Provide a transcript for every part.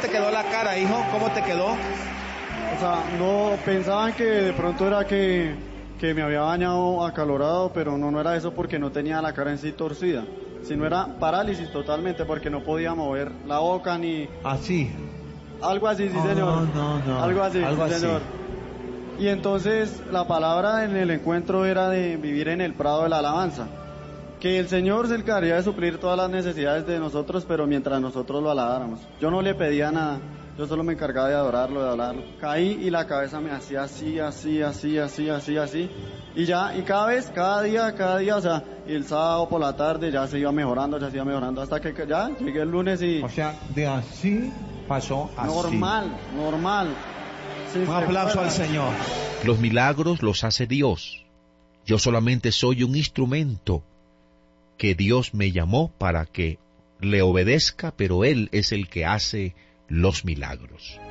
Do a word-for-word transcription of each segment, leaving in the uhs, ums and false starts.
te quedó la cara, hijo? ¿Cómo te quedó? O sea, no pensaban que de pronto era que, que me había bañado acalorado, pero no, no era eso porque no tenía la cara en sí torcida, sino era parálisis totalmente porque no podía mover la boca ni... Así. Algo así, sí, Oh, señor. no, no. Algo así, Algo sí, así. señor. Y entonces la palabra en el encuentro era de vivir en el prado de la alabanza. Que el Señor se encargaría de suplir todas las necesidades de nosotros, pero mientras nosotros lo alabáramos. Yo no le pedía nada, yo solo me encargaba de adorarlo, de hablarlo. Caí y la cabeza me hacía así, así, así, así, así, así. Y ya, y cada vez, cada día, cada día, o sea, y el sábado por la tarde ya se iba mejorando, ya se iba mejorando, hasta que ya llegué el lunes y... O sea, de así pasó así. Normal, normal. Sí, Un aplauso al Señor. Los milagros los hace Dios. Yo solamente soy un instrumento que Dios me llamó para que le obedezca, pero Él es el que hace los milagros.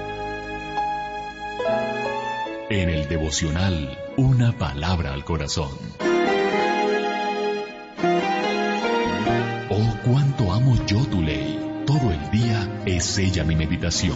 En el devocional, una palabra al corazón. Oh, cuánto amo yo tu ley. Todo el día es ella mi meditación.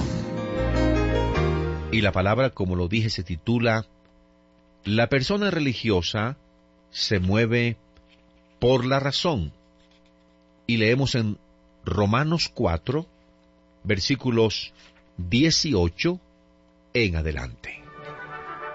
Y la palabra, como lo dije, se titula La persona religiosa se mueve por la razón. Y leemos en Romanos cuatro, versículos dieciocho en adelante.